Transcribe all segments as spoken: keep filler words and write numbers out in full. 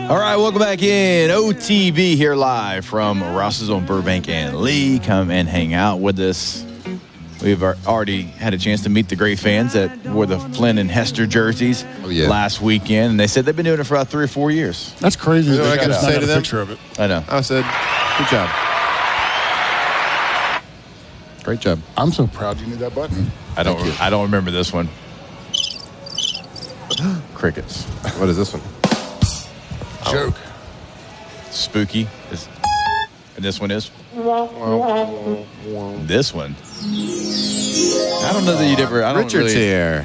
All right, welcome back in. O T B here live from Ross's on Burbank and Lee. Come and hang out with us. We've already had a chance to meet the great fans that wore the Flynn and Hester jerseys oh, yeah. last weekend, and they said they've been doing it for about three or four years. That's crazy. You know what I got to say to them? Picture of it. I know. I said, good job. Great job. I'm so proud you knew that button. I don't. I don't remember this one. Crickets. What is this one? Joke. Spooky. Is, and this one is? This one. I don't know that you'd ever. I don't Richard's really... here.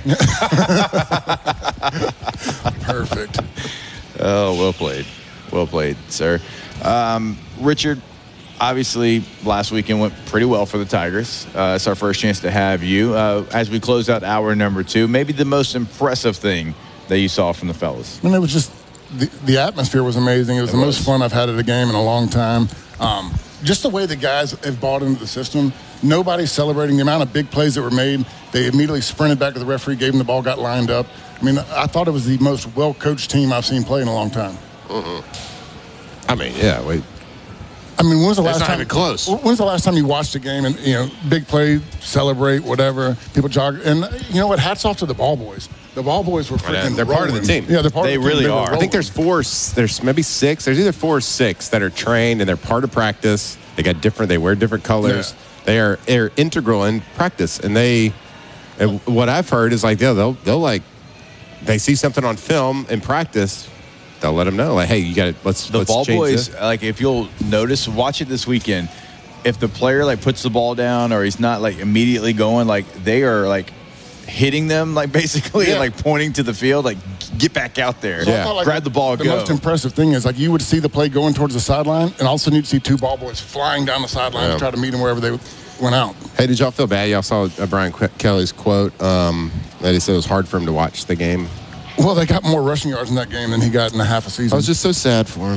Perfect. Oh, well played. Well played, sir. Um, Richard, obviously, last weekend went pretty well for the Tigers. Uh, it's our first chance to have you. Uh, as we close out hour number two, maybe the most impressive thing that you saw from the fellas. I mean, it was just the, the atmosphere was amazing. It was it the was. most fun I've had at a game in a long time. Um, just the way the guys have bought into the system. Nobody's celebrating the amount of big plays that were made. They immediately sprinted back to the referee, gave him the ball, got lined up. I mean, I thought it was the most well-coached team I've seen play in a long time. Mm-hmm. I mean, yeah, wait. I mean, when was the last not time? even close. When's the last time you watched a game and, you know, big play, celebrate, whatever, people jog? And you know what? Hats off to the ball boys. The ball boys were freaking They're part of the team. Yeah, they're part They of the team. really They were are. I think there's four, there's maybe six. There's either four or six that are trained and they're part of practice. They got different, they wear different colors. Yeah. They are they're integral in practice. And they, and what I've heard is like, yeah, they'll, they'll like, they see something on film in practice, they'll let them know, like, hey, you got to, let's, The let's ball change boys, this. like, if you'll notice, watch it this weekend. If the player, like, puts the ball down or he's not, like, immediately going, like, they are, like, hitting them, like, basically, Yeah. and, like, pointing to the field, like, get back out there. So I thought, like, Grab the ball, The go. most impressive thing is, like, you would see the play going towards the sideline, and all of a sudden you'd see two ball boys flying down the sideline Yeah. to try to meet them wherever they went out. Hey, did y'all feel bad? Y'all saw uh, Brian Qu- Kelly's quote um, that he said it was hard for him to watch the game. Well, they got more rushing yards in that game than he got in a half a season. I was just so sad for him.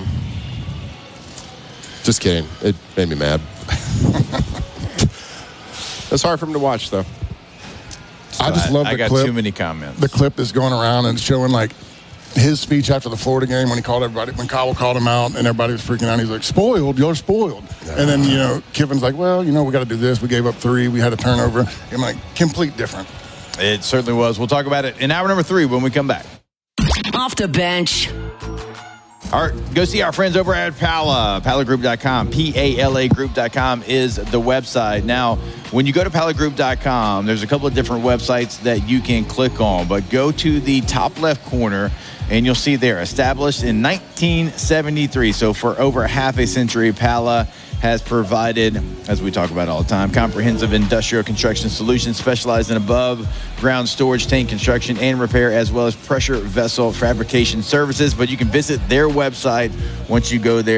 Just kidding. It made me mad. It's hard for him to watch, though. I just love I the got clip. too many comments. The clip that's going around and showing, like, his speech after the Florida game when he called everybody, when Cowell called him out and everybody was freaking out. He's like, spoiled, you're spoiled. And then, you know, Kiffin's like, well, you know, we got to do this. We gave up three. We had a turnover. I'm like, complete different. It certainly was. We'll talk about it in hour number three when we come back. Off the bench. All right, go see our friends over at Pala, pala group dot com. P A L A group dot com is the website. Now, when you go to pala group dot com, there's a couple of different websites that you can click on, but go to the top left corner, and you'll see there, established in nineteen seventy-three. So for over half a century, Pala has provided, as we talk about all the time, comprehensive industrial construction solutions specialized in above ground storage, tank construction, and repair, as well as pressure vessel fabrication services. But you can visit their website once you go there.